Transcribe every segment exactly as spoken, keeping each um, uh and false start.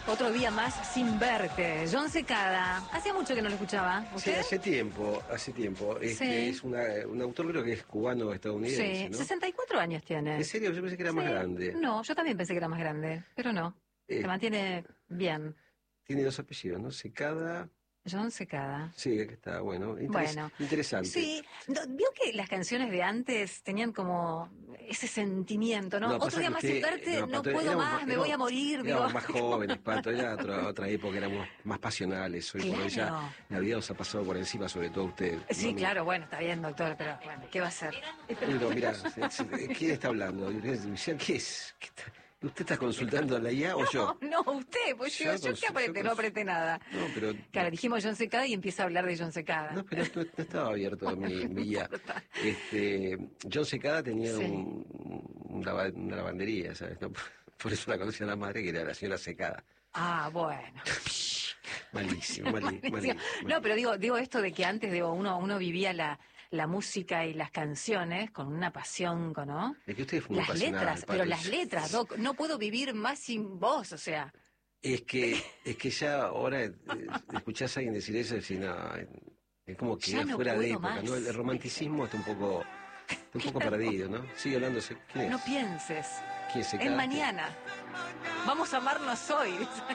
Otro día más sin verte. John Secada. Hacía mucho que no lo escuchaba. ¿Usted? Sí, hace tiempo, hace tiempo. Este Sí. es una, un autor, creo que es cubano-estadounidense, Sí, ¿no? sesenta y cuatro años tiene. ¿En serio? Yo pensé que era más Sí. grande. No, yo también pensé que era más grande, pero no. Eh, Se mantiene bien. Tiene dos apellidos, ¿no? Secada. John Secada. Sí, que está bueno. Interes Bueno, interesante. sí, no, vio que las canciones de antes tenían como ese sentimiento, ¿no? No, Otro pasa día que más usted- sin verte, no, no Pato, puedo éramos más, más- me éramos- voy a morir, digo. Éramos más jóvenes, Pato, era otra, otra época, éramos más pasionales. Hoy por hoy ya Claro. la vida nos ha pasado por encima, sobre todo a usted. Sí, ¿no? claro, bueno, está bien, doctor, pero bueno, ¿qué va a hacer? Pero mira, ¿quién está hablando? ¿Qué es? ¿Qué está- ¿Usted está consultando a la I A o yo? No, no, usted, pues yo, Yo yo, cons- que apreté, yo no cons- apreté nada. No, pero... Claro, dijimos John Secada y empieza a hablar de John Secada. No, pero no, no estaba abierto mi, mi I A. importa. Este, John Secada tenía Sí. un, un lava- una lavandería, ¿sabes? No, por eso la conocía la madre, que era la señora Secada. Ah, bueno. Malísimo, malí- Buenísimo. malísimo. No, pero digo, digo esto de que antes digo, uno, uno vivía la, la música y las canciones con una pasión, ¿no? Es que usted fue muy Las pasional, letras, Pato. pero las letras, Doc, no puedo vivir más sin vos, o sea. Es que, es que ya ahora eh, escuchás a alguien decir eso y decís, no, es como que Ya queda no fuera de puedo época, más. ¿no? El romanticismo está un poco, está un poco perdido, ¿no? Sigue hablándose. ¿Quién es? No pienses. ¿Quién es Secada? En mañana. Vamos a amarnos hoy.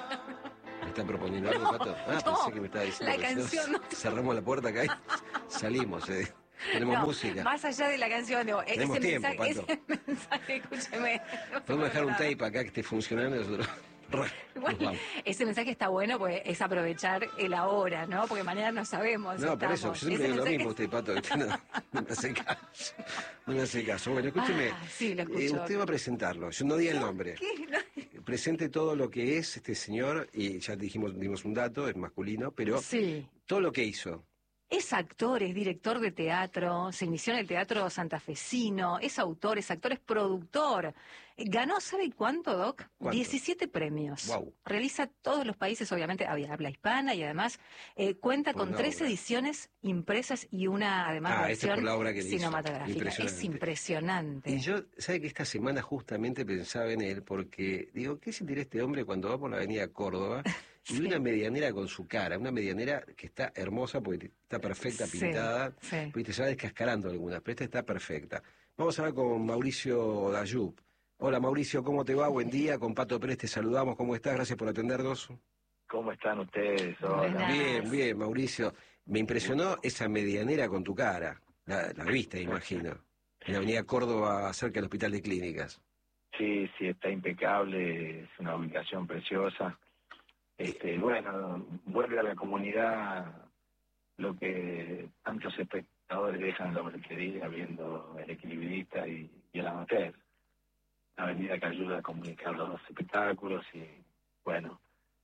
¿Me está proponiendo algo, No, Pato? Ah, no, pensé que me estaba diciendo la que si no, canción no. cerramos la puerta acá y salimos, eh. Ponemos No, música. más allá de la canción, digo, e- Tenemos ese, tiempo, mensaje, Pato. ese mensaje, escúcheme. no se Podemos dejar un puede tape acá que esté funcionando y nosotros nos Bueno, vamos. ese mensaje está bueno porque es aprovechar el ahora, ¿no? Porque mañana no sabemos. No, por eso, estamos. yo siempre Ese digo lo mensaje- mismo, usted, Pato, usted no, no me hace caso. No me hace caso. Bueno, escúcheme. Ah, sí, lo eh, escucho. usted va a presentarlo, yo no di el nombre. ¿Qué? No. Presente todo lo que es este señor, y ya dijimos, dimos un dato, es masculino, pero Sí. todo lo que hizo. Es actor, es director de teatro, se inició en el teatro santafesino, es autor, es actor, es productor. Ganó, ¿sabe cuánto, Doc? ¿Cuánto? diecisiete premios. Guau. Realiza todos los países, obviamente, habla, habla hispana y además eh, cuenta Por con una tres obra. ediciones impresas y una, además, Ah, esta es versión por la obra que él hizo. cinematográfica. Impresionante. Es impresionante. Y yo, ¿sabe que esta semana justamente pensaba en él? Porque, digo, ¿qué sentirá este hombre cuando va por la avenida Córdoba y Sí. ve una medianera con su cara? Una medianera que está hermosa porque está perfecta, Sí, pintada. sí. Viste, se va descascarando algunas, pero esta está perfecta. Vamos a hablar con Mauricio Dayup. Hola Mauricio, ¿cómo te va? Buen día. Con Pato Pérez te saludamos. ¿Cómo estás? Gracias por atendernos. ¿Cómo están ustedes? Buenas. Hola. Bien, bien, Mauricio. Me impresionó esa medianera con tu cara. La, la viste, imagino. En la avenida Córdoba, cerca del Hospital de Clínicas. Sí, sí, está impecable, es una ubicación preciosa. Este, bueno, vuelve a la comunidad lo que tantos espectadores dejan en la boletería viendo El Equilibrista y, y El Amateur. Una avenida que ayuda a comunicar los dos espectáculos y, bueno,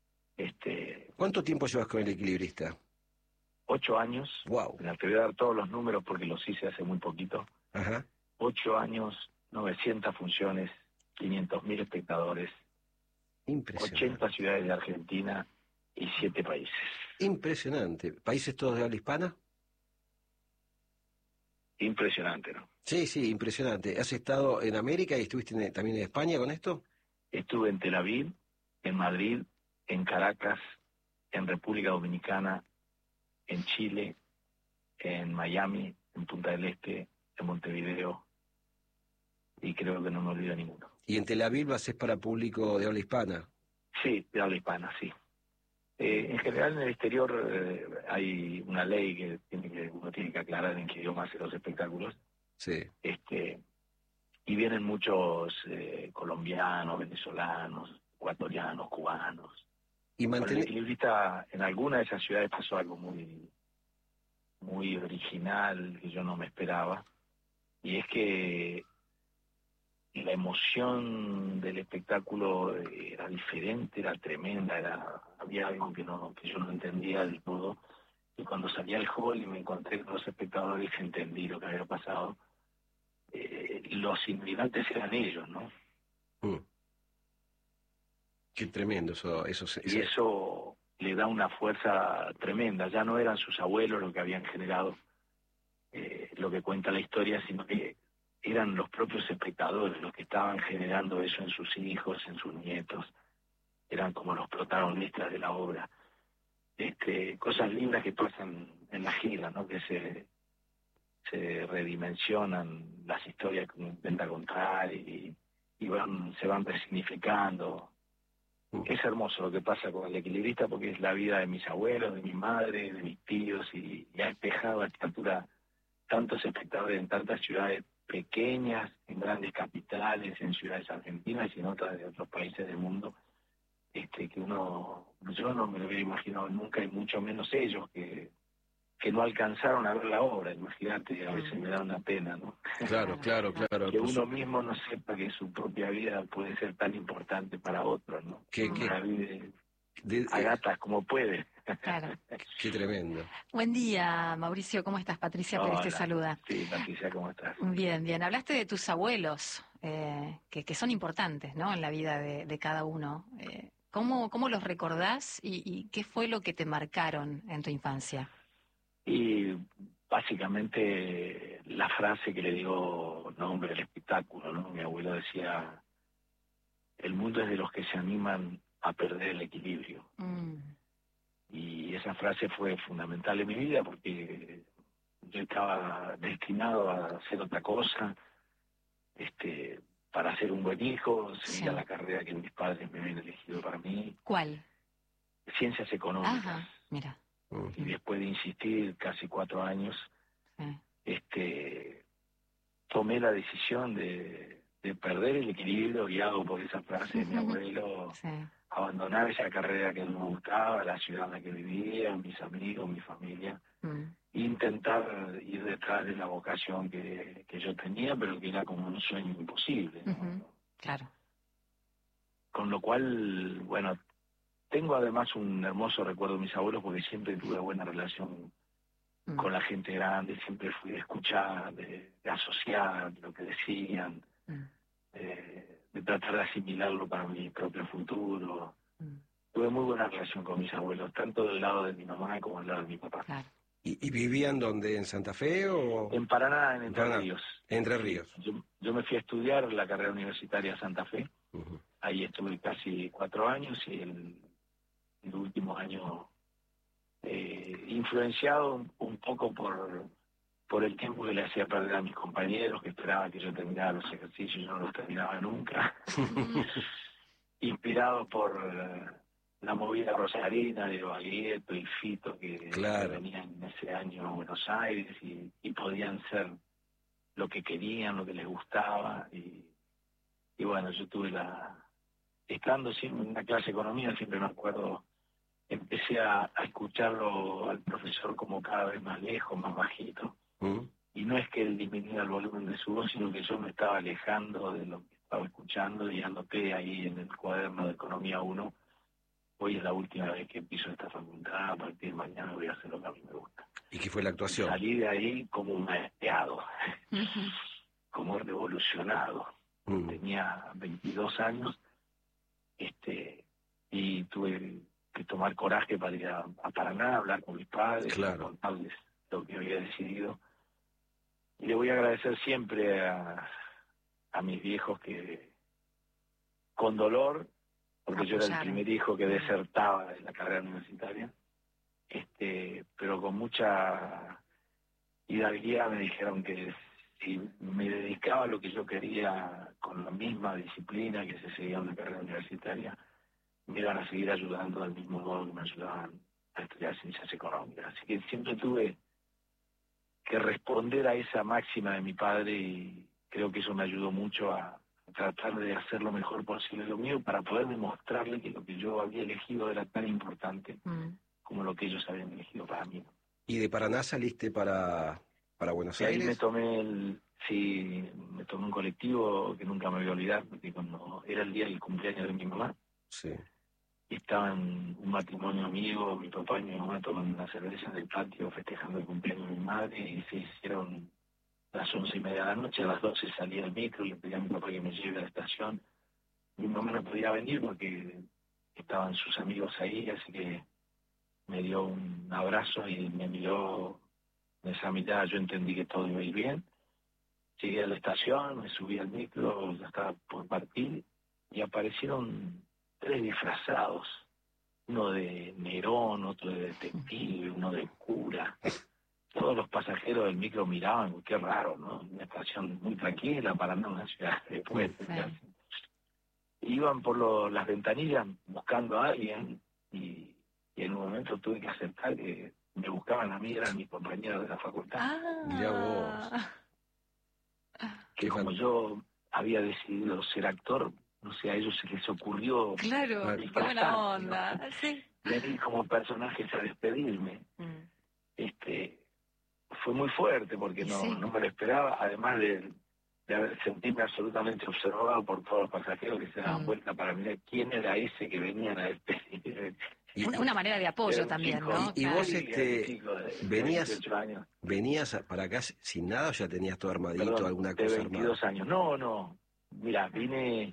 este, ¿Cuánto tiempo llevas con el equilibrista? ocho años. Wow. Te voy a dar todos los números porque los hice hace muy poquito. Ajá. Ocho años, novecientas funciones, quinientos mil espectadores, Impresionante. ochenta ciudades de Argentina y siete países. Impresionante. ¿Países todos de habla hispana? Impresionante, ¿no? Sí, sí, impresionante. ¿Has estado en América y estuviste en- también en España con esto? Estuve en Tel Aviv, en Madrid, en Caracas, en República Dominicana, en Chile, en Miami, en Punta del Este, en Montevideo, y creo que no me olvido ninguno. ¿Y en Tel Aviv lo haces para público de habla hispana? Sí, de habla hispana, sí. Eh, en general en el exterior eh, hay una ley que, tiene que uno tiene que aclarar en qué idioma hace los espectáculos, Sí. este y vienen muchos eh, colombianos, venezolanos, ecuatorianos, cubanos. Y Con el mantener... equilibrista en alguna de esas ciudades pasó algo muy muy original que yo no me esperaba, y es que la emoción del espectáculo era diferente, era tremenda, era había algo que no que yo no entendía del todo, y cuando salí al hall y me encontré con los espectadores entendí lo que había pasado. Eh, los inmigrantes eran ellos, ¿no? Mm. Qué tremendo eso. eso, Y eso le da una fuerza tremenda. Ya no eran sus abuelos los que habían generado eh, lo que cuenta la historia, sino que eran los propios espectadores los que estaban generando eso en sus hijos, en sus nietos. eran como los protagonistas de la obra. Este, cosas lindas que pasan en la gira, ¿no? Que se, se redimensionan las historias que uno intenta contar y, y van, se van resignificando. Es hermoso lo que pasa con El Equilibrista porque es la vida de mis abuelos, de mi madre, de mis tíos y, y ha despejado a esta altura tantos espectadores en tantas ciudades pequeñas, en grandes capitales, en ciudades argentinas y en otras de otros países del mundo, este que uno, yo no me lo hubiera imaginado nunca y mucho menos ellos que que no alcanzaron a ver la obra, imagínate, a veces me da una pena, ¿no? Claro, claro, claro. Que uno mismo no sepa que su propia vida puede ser tan importante para otros, ¿no? Que, que, la vive de, a gatas como puede. Claro. Qué tremendo. Buen día, Mauricio, ¿cómo estás? Patricia Pérez te saluda. Sí, Patricia, ¿cómo estás? Bien, bien. Hablaste de tus abuelos, eh, que, que son importantes, ¿no? En la vida de, de cada uno. Eh, ¿cómo, ¿Cómo los recordás y, y qué fue lo que te marcaron en tu infancia? Y básicamente la frase que le dio nombre al espectáculo, ¿no? Mi abuelo decía, el mundo es de los que se animan a perder el equilibrio. Mm. Y esa frase fue fundamental en mi vida porque yo estaba destinado a hacer otra cosa, este, para ser un buen hijo, seguir sí. la carrera que mis padres me habían elegido para mí. ¿Cuál? Ciencias económicas. Ajá, mira. Y después de insistir casi cuatro años, sí. este, tomé la decisión de, de perder el equilibrio guiado por esa frase de mi abuelo, sí. abandonar esa carrera que no me gustaba, la ciudad en la que vivía, mis amigos, mi familia, mm. e intentar ir detrás de la vocación que, que yo tenía, pero que era como un sueño imposible, ¿no? Uh-huh. Claro. Con lo cual, bueno, tengo además un hermoso recuerdo de mis abuelos porque siempre tuve buena relación mm. con la gente grande, siempre fui de escuchar, de, de asociar lo que decían, mm. de, de tratar de asimilarlo para mi propio futuro. Mm. Tuve muy buena relación con mis abuelos, tanto del lado de mi mamá como del lado de mi papá. Claro. ¿Y, ¿Y vivían dónde? ¿En Santa Fe o...? En Paraná, en Entre Paraná. Ríos. Entre Ríos. Yo, yo me fui a estudiar la carrera universitaria Santa Fe. Uh-huh. Ahí estuve casi cuatro años y el... el último año eh, influenciado un, un poco por por el tiempo que le hacía perder a mis compañeros, que esperaban que yo terminara los ejercicios y yo no los terminaba nunca. Inspirado por uh, la movida rosarina de Baglietto y Fito, que, claro. que venían en ese año a Buenos Aires y, y podían ser lo que querían, lo que les gustaba. Y, y bueno, yo tuve la... Estando siempre en una clase de economía, siempre me acuerdo, empecé a, a escucharlo al profesor como cada vez más lejos, más bajito. ¿Mm? Y no es que él disminuyera el volumen de su voz, sino que yo me estaba alejando de lo que estaba escuchando y anoté ahí en el cuaderno de Economía uno, hoy es la última vez que piso esta facultad, a partir de mañana voy a hacer lo que a mí me gusta. ¿Y qué fue la actuación? Y salí de ahí como un maestreado, uh-huh. como revolucionado. Uh-huh. Tenía veintidós años. Este, y tuve que tomar coraje para ir a, a Paraná, hablar con mis padres, claro. contarles lo que había decidido. Y le voy a agradecer siempre a, a mis viejos que, con dolor, porque Apoyaron. Yo era el primer hijo que desertaba de la carrera universitaria, este, pero con mucha hidalguía me dijeron que si me dedicaba a lo que yo quería con la misma disciplina que se seguía en la carrera universitaria, me iban a seguir ayudando del mismo modo que me ayudaban a estudiar ciencias económicas. Así que siempre tuve que responder a esa máxima de mi padre y creo que eso me ayudó mucho a tratar de hacer lo mejor posible lo mío para poder demostrarle que lo que yo había elegido era tan importante mm. como lo que ellos habían elegido para mí. ¿Y de Paraná saliste para, para Buenos y Aires? Ahí me tomé el, sí, me tomé un colectivo que nunca me voy a olvidar, porque cuando era el día del cumpleaños de mi mamá, sí. estaban un matrimonio amigo, mi papá y mi mamá tomando una cerveza en el patio festejando el cumpleaños de mi madre y se hicieron las once y media de la noche, a las doce salía el metro y le pedí a mi papá que me lleve a la estación. Mi mamá no podía venir porque estaban sus amigos ahí, así que me dio un abrazo y me miró en esa mitad, yo entendí que todo iba a ir bien. Llegué a la estación, me subí al micro, ya estaba por partir y aparecieron tres disfrazados, uno de Nerón, otro de detective, uno de cura. Todos los pasajeros del micro miraban, qué raro, ¿no? Una estación muy tranquila para no una ciudad de puerto. Iban por lo, las ventanillas buscando a alguien y, y en un momento tuve que aceptar que me buscaban a mí, eran mis compañeros de la facultad. Ah. Mirá vos. Que como yo había decidido ser actor, no sé, a ellos se les ocurrió... Claro, qué buena onda, ¿no? Sí. Venir como personajes a despedirme. Mm. Este, fue muy fuerte porque no, Sí. no me lo esperaba, además de, de haber, sentirme absolutamente observado por todos los pasajeros que se daban Mm. vuelta para mirar quién era ese que venían a despedir. Y, Una, una manera de apoyo Era un también, chico, ¿no? y Claro. vos, sí, este, era un chico de- de venías- veintiocho años. ¿Venías a- para acá sin nada o ya tenías todo armadito, Perdón, alguna de cosa veintidós armada? años. No, no. Mira, vine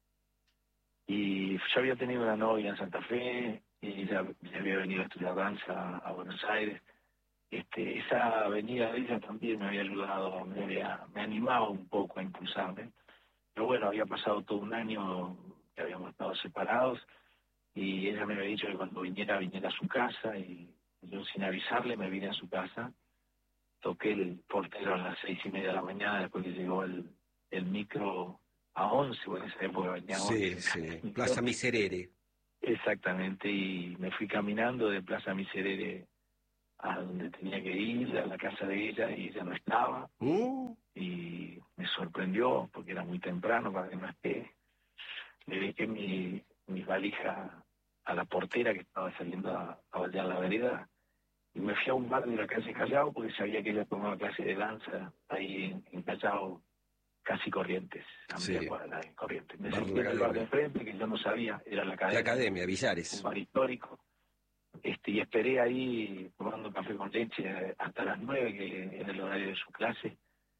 y yo había tenido una novia en Santa Fe y ella ya había venido a estudiar danza a Buenos Aires. Este, esa venida de ella también me había ayudado, me, había, me animaba un poco a impulsarme. Pero bueno, había pasado todo un año que habíamos estado separados y ella me había dicho que cuando viniera, viniera a su casa y yo sin avisarle me vine a su casa. Toqué el portero a las seis y media de la mañana después que llegó el, el micro a once, porque en esa época venía a Sí, once. sí. Plaza Miserere. Exactamente, y me fui caminando de Plaza Miserere a donde tenía que ir, a la casa de ella, y ella no estaba, Uh, y me sorprendió, porque era muy temprano para que no esté. Le dejé mi, mi valija a la portera que estaba saliendo a, a baldear la vereda, y me fui a un bar de la calle Callao, porque sabía que ella tomaba clase de danza ahí en, en Callao, casi Corrientes, a media Sí. cuadra de Corrientes. Me Bar de senté la en el bar de Academia. enfrente, que yo no sabía, era la academia. la Academia, un Villares. bar histórico, este, y esperé ahí tomando café con leche hasta las nueve, que era el horario de su clase,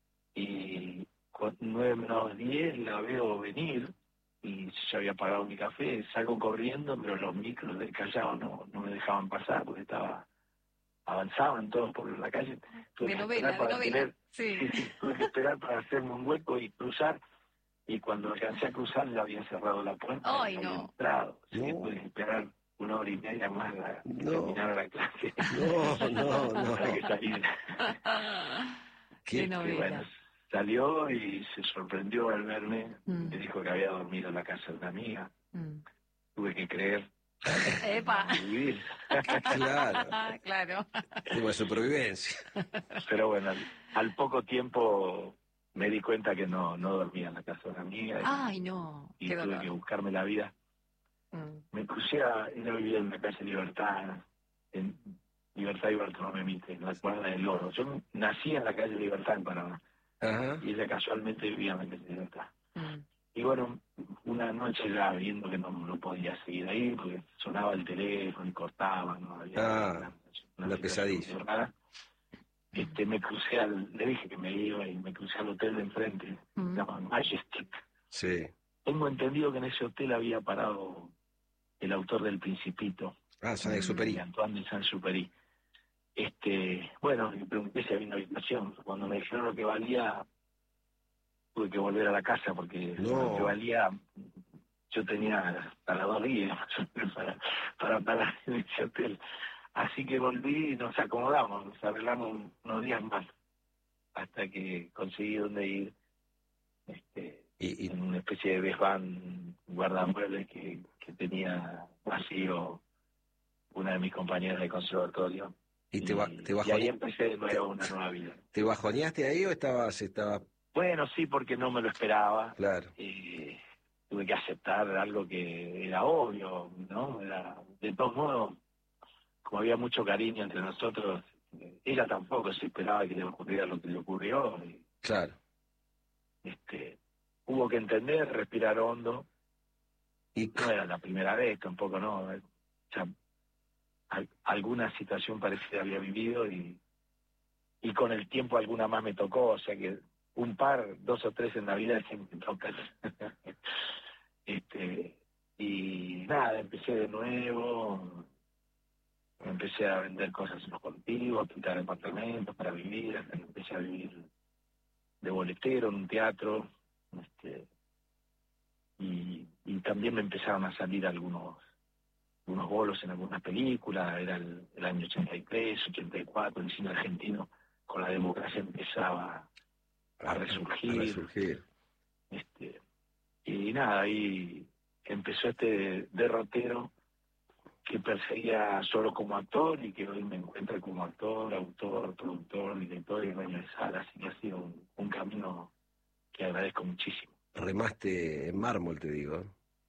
y con nueve menos diez la veo venir, y ya había pagado mi café, salgo corriendo, pero los micros del Callao no, no me dejaban pasar, porque estaba avanzaban todos por la calle. Tuve De que novela, esperar de para novela. tener- Sí. sí, sí, tuve que esperar para hacerme un hueco y cruzar, y cuando alcancé a cruzar ya había cerrado la puerta Ay, y había no. entrado, así que No. tuve que esperar una hora y media más a que No. terminara la clase No, no, no. para que saliera. ¿Qué? De Y bueno, novela. salió y se sorprendió al verme, Mm. me dijo que había dormido en la casa de una amiga, Mm. tuve que creer Epa. vivir. Claro. Claro. Tema de supervivencia. Pero bueno, al, al poco tiempo me di cuenta que no, no dormía en la casa de una amiga y, Ay, no. y Qué tuve dolor. que buscarme la vida. Mm. Me crucé a, ella vivía en la calle Libertad, en Libertad y Bartolomé Mitre, en la cuadra del Oro. Yo nací en la calle Libertad en Panamá Ajá. y ella casualmente vivía en la calle Libertad. Mm. Y bueno, una noche ya viendo que no, no podía seguir ahí porque sonaba el teléfono y cortaba, ¿no? Había Ah, una, una situación pesadilla. muy rara. Este, me crucé al, le dije que me iba y me crucé al hotel de enfrente, Mm. se llama Majestic. Sí. Tengo entendido que en ese hotel había parado el autor del Principito, Ah, San Mm. Exupéry. Antoine de Saint-Exupéry. Este, bueno, le pregunté si había una habitación. Cuando me dijeron lo que valía, tuve que volver a la casa porque No. lo que valía, yo tenía hasta las dos días para, para parar en ese hotel. Así que volví y nos acomodamos, nos arreglamos unos días más hasta que conseguí dónde ir, este, Y, y, en una especie de desván guardamuebles que, que tenía vacío una de mis compañeras de conservatorio. y te, ba- te, y ahí bajone- empecé de nuevo una nueva vida. ¿te bajoneaste ahí o estabas, estaba Bueno, sí, porque no me lo esperaba. claro? Eh, tuve que aceptar algo que era obvio, ¿no? Era, de todos modos, como había mucho cariño entre nosotros, eh, ella tampoco se esperaba que le ocurriera lo que le ocurrió. Y, Claro. este, hubo que entender, respirar hondo. Y No era la primera vez, tampoco, ¿no? O sea, al- alguna situación parecida había vivido y, y con el tiempo alguna más me tocó, o sea que un par, dos o tres en Navidad siempre me tocan. este, y nada, empecé de nuevo, empecé a vender cosas en los contigos, a pintar departamentos para vivir, hasta que empecé a vivir de boletero en un teatro, este, y, y también me empezaron a salir algunos unos bolos en algunas películas. Era el, el año ochenta y tres, ochenta y cuatro, el cine argentino con la democracia empezaba a resurgir. A resurgir. Este, y nada, ahí empezó este derrotero que perseguía solo como actor y que hoy me encuentra como actor, autor, productor, director y dueño de sala. Así que ha sido un, un camino que agradezco muchísimo. Remaste en mármol, te digo.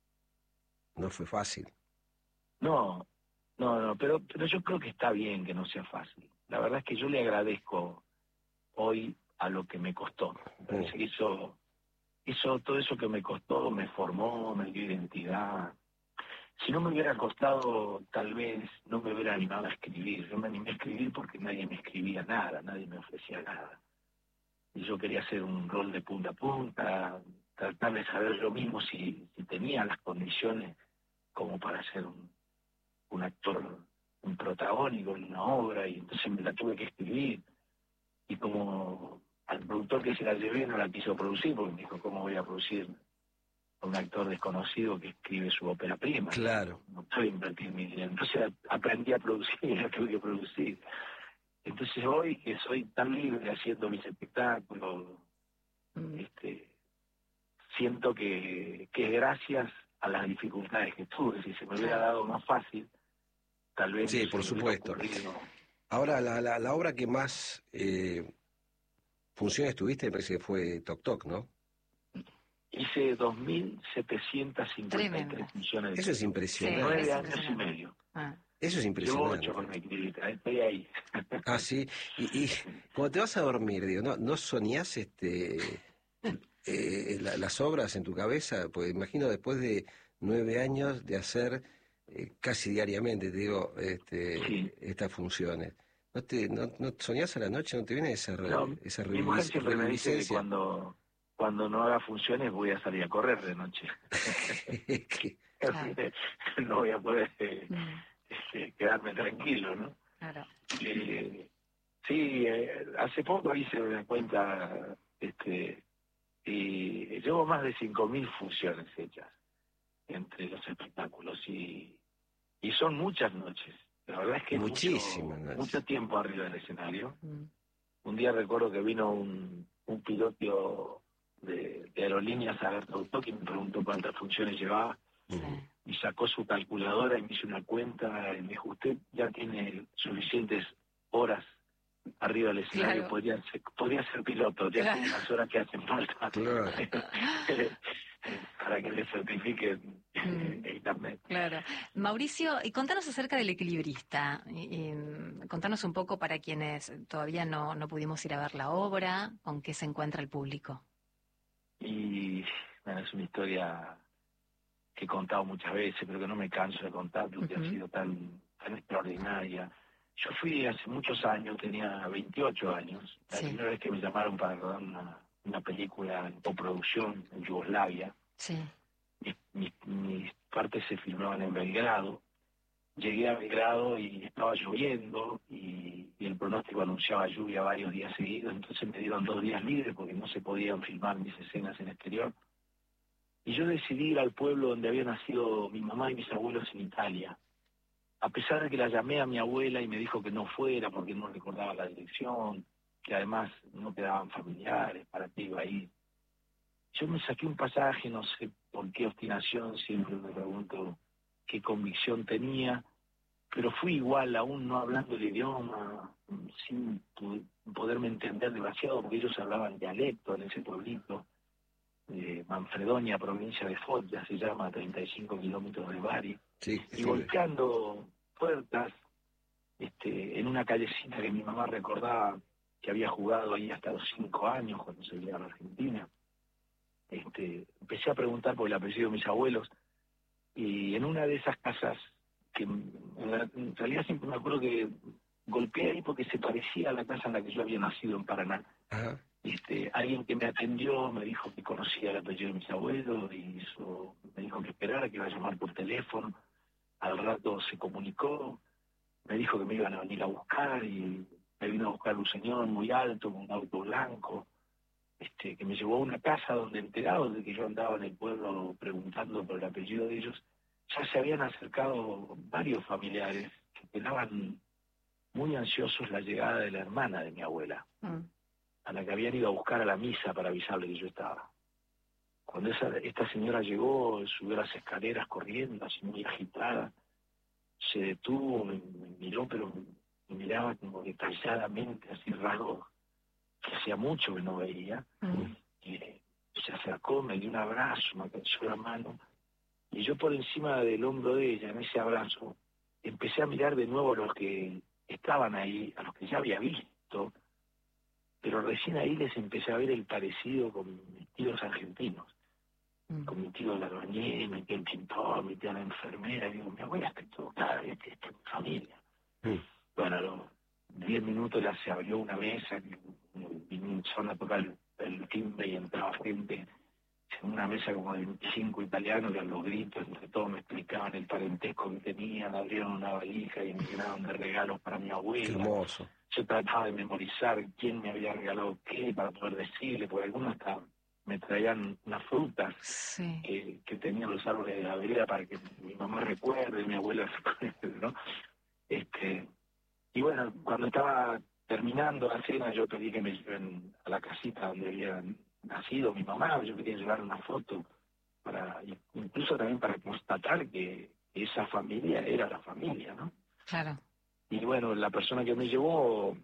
No fue fácil. No, no, no, pero, pero yo creo que está bien que no sea fácil. La verdad es que yo le agradezco hoy a lo que me costó. Me parece que eso, eso, todo eso que me costó me formó, me dio identidad. Si no me hubiera costado, tal vez no me hubiera animado a escribir. Yo me animé a escribir porque nadie me escribía nada, nadie me ofrecía nada. Y yo quería hacer un rol de punta a punta, tratar de saber yo mismo si, si tenía las condiciones como para ser un, un actor, un protagónico en una obra, y entonces me la tuve que escribir. Y como al productor que se la llevé no la quiso producir, porque me dijo, ¿cómo voy a producir a un actor desconocido que escribe su ópera prima? Claro. No estoy invirtiendo mi dinero. Entonces aprendí a producir y la tuve que producir. Entonces hoy que soy tan libre haciendo mis espectáculos, mm. este, siento que, que es gracias a las dificultades que tuve. Si se me hubiera dado más fácil, tal vez... Sí, por supuesto. Ahora, la, la, la obra que más eh, funciones tuviste, me parece que fue Toc Toc, ¿no? Hice dos mil setecientas cincuenta y tres funciones. Eso es impresionante. Nueve sí, años y medio. Ah. Eso es impresionante. Llevo ocho con mi actividad, estoy ahí. Ah, sí. Y, y cuando te vas a dormir, digo, ¿no, no soñás este, eh, la, las obras en tu cabeza? Pues imagino después de nueve años de hacer eh, casi diariamente, te digo, este, sí. estas funciones. ¿No te no, no soñás a la noche? ¿No te viene esa, no, esa mi mujer siempre me dice que cuando, cuando no haga funciones voy a salir a correr de noche. No voy a poder eh, este, quedarme tranquilo, ¿no? Claro. Eh, sí, eh, hace poco hice una cuenta, este, y llevo más de cinco mil funciones hechas entre los espectáculos y, y son muchas noches. La verdad es que muchísimas mucho, mucho tiempo arriba del escenario. Mm. Un día recuerdo que vino un, un piloto de, de aerolíneas a ver Toc Toc y me preguntó cuántas funciones llevaba. Sí. Y sacó su calculadora y me hizo una cuenta y me dijo, usted ya tiene suficientes horas arriba del escenario, claro. podría, ser, podría ser piloto, ya claro. tiene las horas que hacen falta. Claro. Para que le certifiquen mm. el carnet. Claro. Mauricio, y contanos acerca del Equilibrista. Y, y, contanos un poco para quienes todavía no, no pudimos ir a ver la obra, con qué se encuentra el público. Y bueno, es una historia que he contado muchas veces, pero que no me canso de contar porque uh-huh. ha sido tan, tan extraordinaria. Yo fui hace muchos años, tenía veintiocho años, la sí. primera vez que me llamaron para rodar una, una película en coproducción en Yugoslavia. Sí. Mis, mis, mis partes se filmaban en Belgrado. Llegué a Belgrado y estaba lloviendo y, y el pronóstico anunciaba lluvia varios días seguidos, entonces me dieron dos días libres porque no se podían filmar mis escenas en exterior. Y yo decidí ir al pueblo donde había nacido mi mamá y mis abuelos en Italia. A pesar de que la llamé a mi abuela y me dijo que no fuera porque no recordaba la dirección, que además no quedaban familiares, para qué iba a ir. Yo me saqué un pasaje, no sé por qué obstinación, siempre me pregunto qué convicción tenía, pero fui igual, aún no hablando el idioma, sin poderme entender demasiado, porque ellos hablaban dialecto en ese pueblito. Eh, Manfredonia, provincia de Foggia, se llama, a treinta y cinco kilómetros de Bari, sí, y golpeando puertas este, en una callecita que mi mamá recordaba que había jugado ahí hasta los cinco años cuando se iba a la Argentina. Este, empecé a preguntar por el apellido de mis abuelos y en una de esas casas, que en, en realidad siempre me acuerdo que golpeé ahí porque se parecía a la casa en la que yo había nacido en Paraná. Ajá. Este, alguien que me atendió me dijo que conocía el apellido de mis abuelos y eso, me dijo que esperara, que iba a llamar por teléfono. Al rato se comunicó, me dijo que me iban a venir a buscar y me vino a buscar un señor muy alto con un auto blanco este, que me llevó a una casa donde, enterado de que yo andaba en el pueblo preguntando por el apellido de ellos, ya se habían acercado varios familiares que esperaban muy ansiosos la llegada de la hermana de mi abuela, Mm. a la que habían ido a buscar a la misa para avisarle que yo estaba. Cuando esa, esta señora llegó, subió las escaleras corriendo, así muy agitada, se detuvo, me, me miró, pero me, me miraba como detalladamente, así rasgos que hacía mucho que no veía, Mm. y eh, se acercó, me dio un abrazo, me acarició la mano, y yo por encima del hombro de ella, en ese abrazo, empecé a mirar de nuevo a los que estaban ahí, a los que ya había visto, pero recién ahí les empecé a ver el parecido con mis tíos argentinos, Mm. con mi tío la albañil, mi tío el pintor, mi tía la enfermera. Digo, mi abuela está todo, claro, esta es mi familia. Mm. Bueno, a los diez minutos ya se abrió una mesa, vinieron a tocar el, el timbre y entraba gente, en una mesa como de veinticinco italianos, que a los gritos, entre todos me explicaban el parentesco que tenían, abrieron una valija y me llenaron de regalos para mi Qué abuela. hermoso. Yo trataba de memorizar quién me había regalado qué para poder decirle, porque algunos hasta me traían unas frutas Sí. que, que tenían los árboles de la vereda para que mi mamá recuerde, mi abuela recuerde, ¿no? Este, y bueno, cuando estaba terminando la cena, yo pedí que me lleven a la casita donde había nacido mi mamá, yo quería llevar una foto, para incluso también para constatar que esa familia era la familia, ¿no? Claro. Y bueno, la persona que me llevó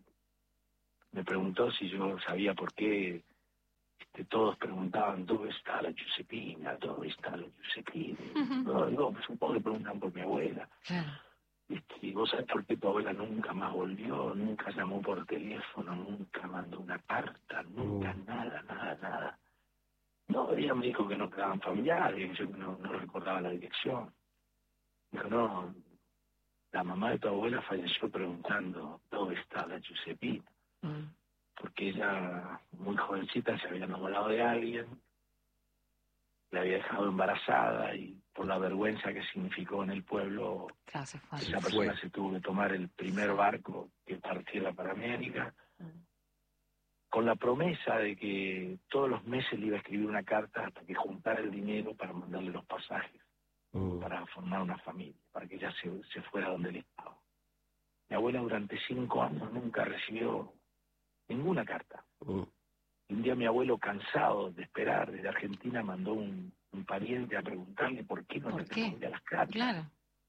me preguntó si yo sabía por qué este, todos preguntaban, ¿dónde está la Giuseppina? ¿Dónde está la Giuseppina? Ujú. No, digo, pues supongo que preguntan por mi abuela. Claro. Este, y vos sabés por qué tu abuela nunca más volvió, nunca llamó por teléfono, nunca mandó una carta, nunca, Mm. nada, nada, nada. No, ella me dijo que no quedaban familiares, yo no, no recordaba la dirección. Dijo, no, la mamá de tu abuela falleció preguntando, ¿dónde está la Giuseppina? Mm. Porque ella, muy jovencita, se había enamorado de alguien, la había dejado embarazada y por la vergüenza que significó en el pueblo, Claro, se fue. esa Se persona fue. se tuvo que tomar el primer barco que partiera para América, Mm. con la promesa de que todos los meses le iba a escribir una carta hasta que juntara el dinero para mandarle los pasajes, Mm. para formar una familia, para que ella se, se fuera donde él estaba. Mi abuela durante cinco años nunca recibió ninguna carta. Mm. Un día mi abuelo, cansado de esperar desde Argentina, mandó un, un pariente a preguntarle por qué no ¿Por le qué? respondía las cartas. Claro.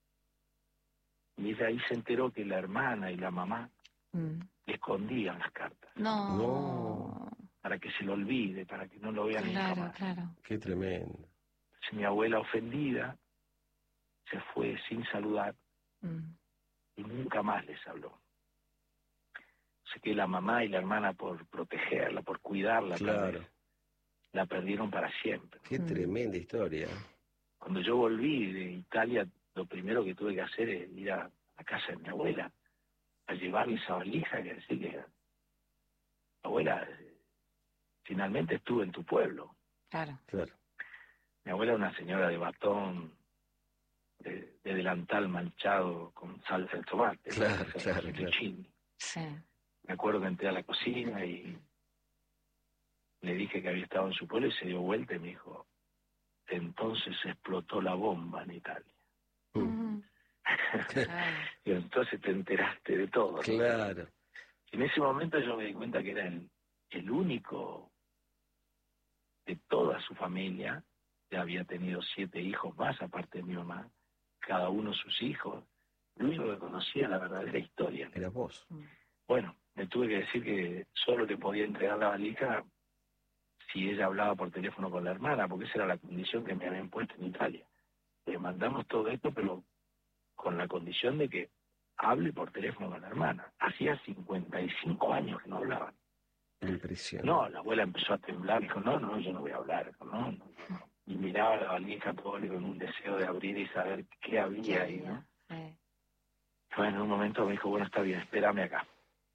Y ella ahí se enteró que la hermana y la mamá Mm. le escondían las cartas, No. No. para que se lo olvide, para que no lo vea nunca Claro, más. claro. Qué tremendo. Entonces, mi abuela, ofendida, se fue sin saludar Mm. y nunca más les habló. Sé que la mamá y la hermana, por protegerla, por cuidarla, tal Claro. vez, la perdieron para siempre. Qué Mm. tremenda historia. Cuando yo volví de Italia, lo primero que tuve que hacer es ir a la casa de mi abuela, a llevarle esa valija y decirle, abuela, eh, finalmente estuve en tu pueblo. Claro. Claro. Mi abuela era una señora de batón, de, de delantal manchado con salsa de tomate. Claro, salsa de claro, fettuccine. Sí. Me acuerdo que entré a la cocina y le dije que había estado en su pueblo y se dio vuelta y me dijo, entonces explotó la bomba en Italia. Mm. Mm. Claro. Y entonces te enteraste de todo, ¿no? Claro. En ese momento yo me di cuenta que era el, el único de toda su familia, ya había tenido siete hijos más, aparte de mi mamá, cada uno sus hijos, el único que conocía la verdadera historia. Eras vos. Mm. Bueno, me tuve que decir que solo le podía entregar la valija si ella hablaba por teléfono con la hermana, porque esa era la condición que me habían puesto en Italia. Le mandamos todo esto, pero con la condición de que hable por teléfono con la hermana. Hacía cincuenta y cinco años que no hablaban. Impresionante. No, la abuela empezó a temblar, dijo, no, no, yo no voy a hablar. Dijo, no, no, no. Y miraba la valija todo con un deseo de abrir y saber qué había ¿Qué ahí, ¿no? había? Eh. Bueno, en un momento me dijo, bueno, está bien, espérame acá.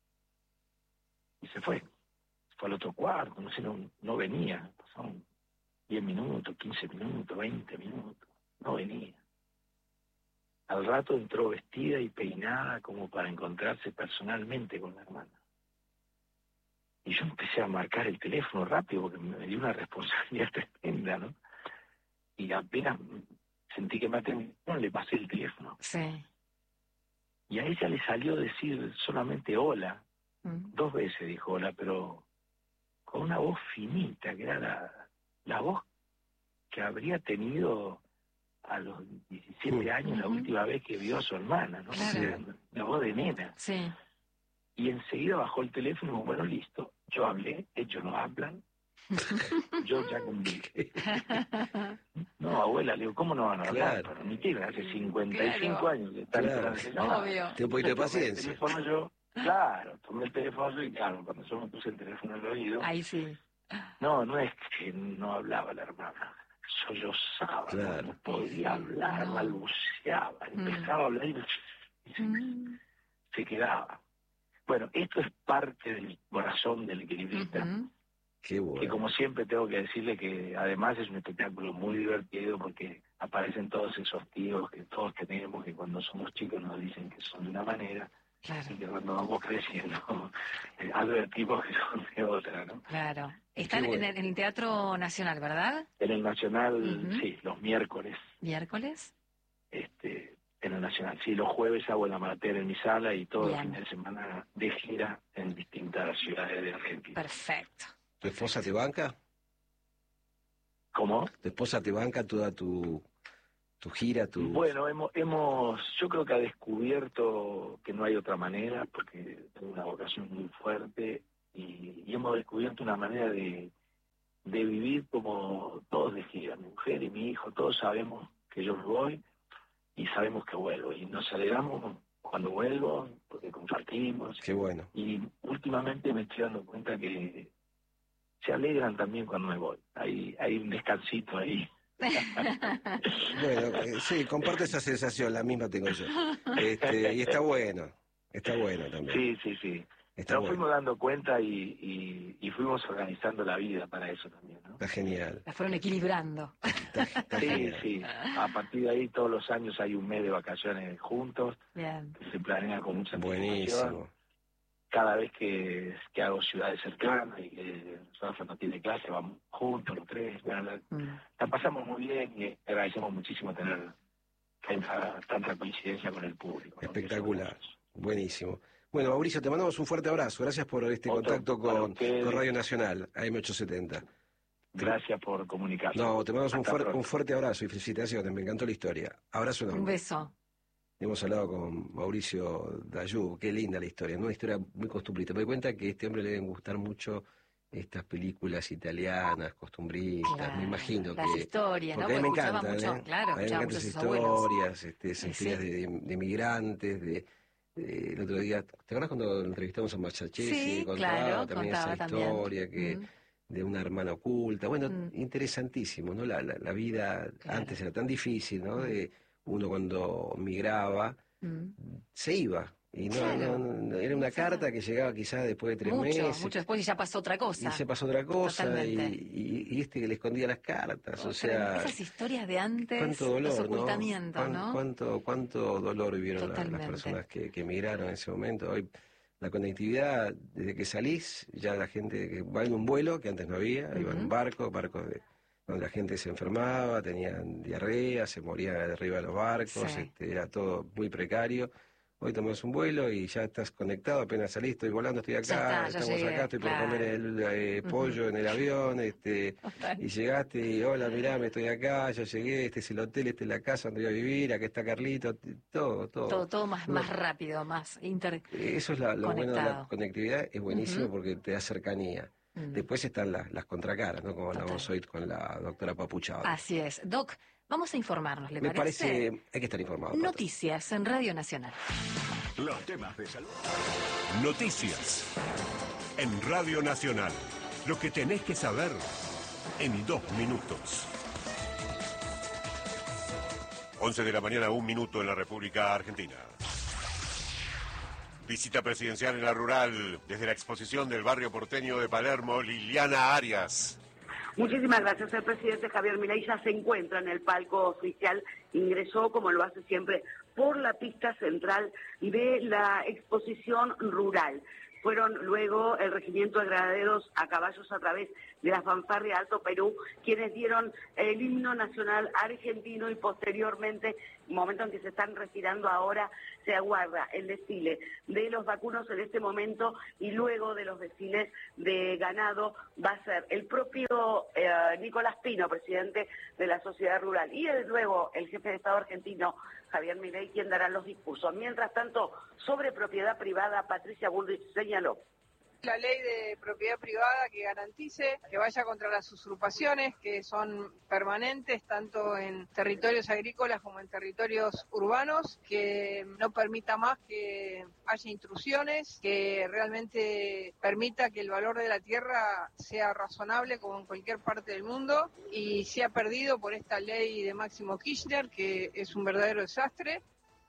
Y se fue. Fue al otro cuarto, no sé, no, no venía. Pasaron diez minutos, quince minutos, veinte minutos. No venía. Al rato entró vestida y peinada como para encontrarse personalmente con la hermana. Y yo empecé a marcar el teléfono rápido porque me dio una responsabilidad tremenda, ¿no? Y apenas sentí que me atendieron, le pasé el teléfono. Sí. Y a ella le salió decir solamente hola. Mm. Dos veces dijo hola, pero con una voz finita, que era la, la voz que habría tenido a los diecisiete años, la Ujú. última vez que vio a su hermana, ¿no? Claro. Era la voz de nena. Sí. Y enseguida bajó el teléfono, bueno, listo, yo hablé, ellos no hablan, yo ya cumplí. No, abuela, le digo, ¿cómo no van a hablar? Claro. Pero ni tiene, hace cincuenta y cinco Claro. años que están Claro. esperando esa llamada. Obvio. Ten un poquito de Tomé el paciencia. teléfono yo, claro, tomé el teléfono yo y claro, cuando yo me puse el teléfono en el oído, Ahí sí. no, no es que no hablaba la hermana, sollozaba, Claro. no podía hablar, No. balbuceaba, Mm. empezaba a hablar y, y se, Mm. se quedaba. Bueno, esto es parte del corazón del equilibrista, Ujú. Qué que bueno. como siempre tengo que decirle que además es un espectáculo muy divertido porque aparecen todos esos tíos que todos tenemos, que cuando somos chicos nos dicen que son de una manera Claro, y que cuando vamos creciendo eh, advertimos que son de otra, ¿no? claro. Están Qué bueno. en, el, en el Teatro Nacional, ¿verdad? En el Nacional, Ujú. sí, los miércoles, Miércoles. este, en el Nacional, sí, los jueves hago el amateur en mi sala y todo Bien. el fin de semana de gira en distintas ciudades de Argentina. Perfecto. ¿Tu esposa te banca? ¿Cómo? ¿Tu esposa te banca toda tu, tu gira, tu... Bueno, hemos, hemos, yo creo que ha descubierto que no hay otra manera, porque tengo una vocación muy fuerte y, y hemos descubierto una manera de, de vivir como todos de gira, mi mujer y mi hijo, todos sabemos que yo me voy y sabemos que vuelvo y nos alegramos cuando vuelvo porque compartimos Qué bueno. y últimamente me estoy dando cuenta que se alegran también cuando me voy, hay, hay un descansito ahí. Bueno, eh, sí, comparto esa sensación, la misma tengo yo. Este, y está bueno, está bueno también. Sí, sí, sí. Está Nos bueno, fuimos dando cuenta y, y, y fuimos organizando la vida para eso también, ¿no? está genial. La fueron equilibrando. Está, está Sí, genial. sí. A partir de ahí todos los años hay un mes de vacaciones juntos, Bien. que se planea con mucha anticipación. Buenísimo. Cada vez que, que hago ciudades cercanas y que Rafa no tiene clase, vamos juntos los tres. Bueno, la, Mm. la pasamos muy bien y agradecemos muchísimo tener tanta, tanta coincidencia con el público, ¿no? Espectacular. Que somos- Buenísimo. Bueno, Mauricio, te mandamos un fuerte abrazo. Gracias por este Otro contacto para con, ustedes. con Radio Nacional, A M ochocientos setenta. Gracias por comunicarse. No, te mandamos un, Hasta fuer- pronto. un fuerte abrazo y felicitaciones. Me encantó la historia. Abrazo Un enorme. beso. Hemos hablado con Mauricio Dayú. Qué linda la historia, ¿no? Una historia muy costumbrista. Me doy cuenta que a este hombre le deben gustar mucho estas películas italianas, costumbristas. Claro, Me imagino las que... historias, ¿no? Porque a mí me Porque escuchaba encantan, mucho, ¿eh? claro, A mí me escuchaba encantan mucho a esas sus abuelos. historias, este, esas Sí, historias sí. de, de migrantes, de, de- el otro día, ¿te acuerdas cuando entrevistamos a Machachesi? Sí, que contaba claro, también contaba esa también. historia que, Mm. de una hermana oculta. Bueno, Mm. interesantísimo, ¿no? La, la, la vida Claro. antes era tan difícil, ¿no? Mm. De uno cuando migraba Mm. se iba. Y no, Claro. no- no- era una Se iba. carta que llegaba quizás después de tres Mucho, meses. mucho después y ya pasó otra cosa. Y se pasó otra cosa, y, Totalmente. y, y este que le escondía las cartas, o Oh, sea, tremendo. Esas historias de antes, cuánto dolor, los ¿no? ocultamientos, Cuán- ¿no? Cuánto, cuánto dolor vivieron la- las Totalmente. personas que, que emigraron en ese momento. Hoy la conectividad, desde que salís, ya la gente que va en un vuelo, que antes no había, iba en un Ujú. barco, barcos de, donde la gente se enfermaba, tenían diarrea, se moría de arriba de los barcos, Sí. este, era todo muy precario. Hoy tomas un vuelo y ya estás conectado, apenas salís, estoy volando, estoy acá, Ya está, ya estamos llegué, acá, estoy por claro. comer el eh, Ujú. pollo en el avión, este, Total. y llegaste y hola, mirá, me estoy acá, ya llegué, este es el hotel, esta es la casa donde voy a vivir, acá está Carlito, t- todo, todo. Todo, todo más, No. más rápido, más inter... Eso es la- lo bueno de la Conectado. conectividad, es buenísimo Ujú. porque te da cercanía. Mm. Después están las, las contracaras, ¿no? Como hablamos Total. hoy con la doctora Papuchado. Así es. Doc, vamos a informarnos, ¿le Me parece? parece, hay que estar informado. Pato. Noticias en Radio Nacional. Los temas de salud. Noticias. En Radio Nacional. Lo que tenés que saber en dos minutos. once de la mañana, un minuto en la República Argentina. Visita presidencial en la rural. Desde la exposición del barrio porteño de Palermo, Liliana Arias. Muchísimas gracias. El presidente Javier Milei ya se encuentra en el palco oficial. Ingresó, como lo hace siempre, por la pista central de la exposición rural. fueron luego el Regimiento de Granaderos a Caballos a través de la fanfarria Alto Perú, quienes dieron el himno nacional argentino y posteriormente, momento en que se están retirando ahora, se aguarda el desfile de los vacunos en este momento y luego de los desfiles de ganado va a ser el propio eh, Nicolás Pino, presidente de la Sociedad Rural, y el, luego el jefe de Estado argentino, Javier Milei, quien dará los discursos. Mientras tanto, sobre propiedad privada, Patricia Bullrich señaló. La ley de propiedad privada que garantice, que vaya contra las usurpaciones que son permanentes tanto en territorios agrícolas como en territorios urbanos, que no permita más que haya intrusiones, que realmente permita que el valor de la tierra sea razonable como en cualquier parte del mundo y sea perdido por esta ley de Máximo Kirchner, que es un verdadero desastre.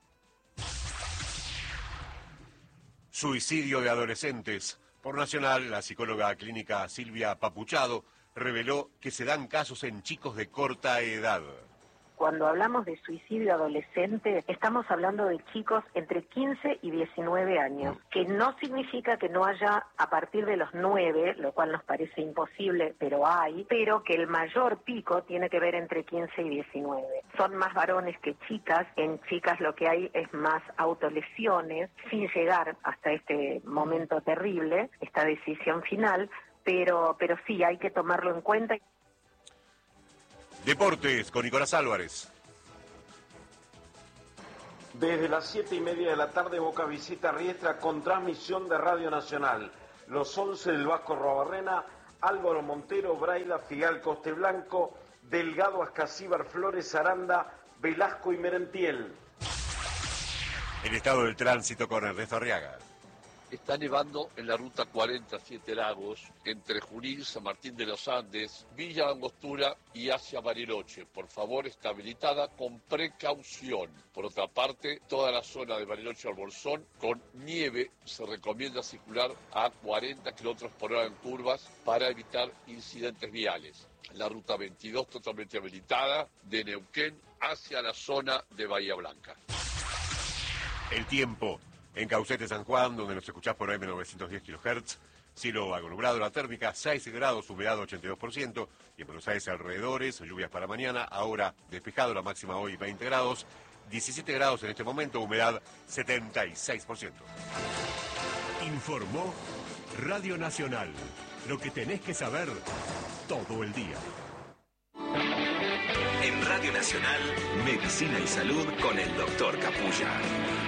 Suicidio de adolescentes. Por Nacional, la psicóloga clínica Silvia Papuchado reveló que se dan casos en chicos de corta edad. Cuando hablamos de suicidio adolescente, estamos hablando de chicos entre quince y diecinueve años, que no significa que no haya a partir de los nueve, lo cual nos parece imposible, pero hay, pero que el mayor pico tiene que ver entre quince y diecinueve. Son más varones que chicas, en chicas lo que hay es más autolesiones, sin llegar hasta este momento terrible, esta decisión final, pero, pero sí, hay que tomarlo en cuenta. Deportes con Nicolás Álvarez. Desde las siete y media de la tarde, Boca visita Riestra con transmisión de Radio Nacional. Los once del Vasco Robarrena, Álvaro Montero, Braida, Figal, Costeblanco, Delgado, Ascasíbar, Flores, Aranda, Velasco y Merentiel. El estado del tránsito con Ernesto Arriaga. Está nevando en la ruta cuarenta, Siete Lagos, entre Junín, San Martín de los Andes, Villa Angostura y hacia Bariloche. Por favor, está habilitada con precaución. Por otra parte, toda la zona de Bariloche al Bolsón, con nieve, se recomienda circular a cuarenta kilómetros por hora en curvas para evitar incidentes viales. La ruta veintidós, totalmente habilitada, de Neuquén hacia la zona de Bahía Blanca. El tiempo. En Caucete, San Juan, donde nos escuchás por A M novecientos diez kilohertz, cielo algo nublado, la térmica seis grados, humedad ochenta y dos por ciento, y en Buenos Aires alrededores, lluvias para mañana, ahora despejado, la máxima hoy veinte grados, diecisiete grados en este momento, humedad setenta y seis por ciento. Informó Radio Nacional, lo que tenés que saber todo el día. En Radio Nacional, Medicina y Salud con el doctor Capulla.